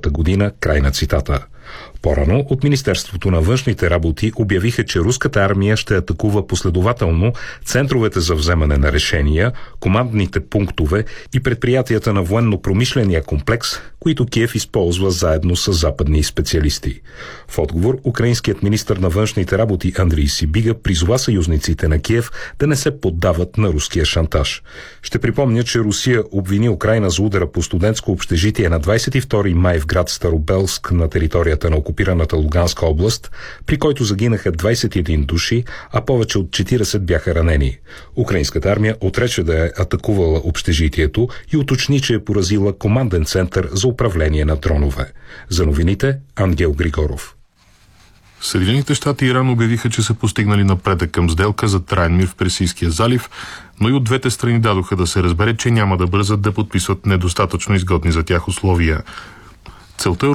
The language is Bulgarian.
миналата година. Край на цитата. По-рано от Министерството на външните работи обявиха, че руската армия ще атакува последователно центровете за вземане на решения, командните пунктове и предприятията на военно-промишления комплекс, които Киев използва заедно с западни специалисти. В отговор, украинският министър на външните работи Андрій Сибига призова съюзниците на Киев да не се поддават на руския шантаж. Ще припомня, че Русия обвини Украйна за удара по студентско общежитие на 22 май в град Старобелск на територията на окупираната Луганска област, при който загинаха 21 души, а повече от 40 бяха ранени. Украинската армия отрече да е атакувала общежитието и уточни, че е поразила команден център за управление на дронове. За новините Ангел Григоров. Съединените щати и Иран обявиха, че са постигнали напредък към сделка за траен мир в Персийския залив, но и от двете страни дадоха да се разбере, че няма да бързат да подписват недостатъчно изгодни за тях условия. Целта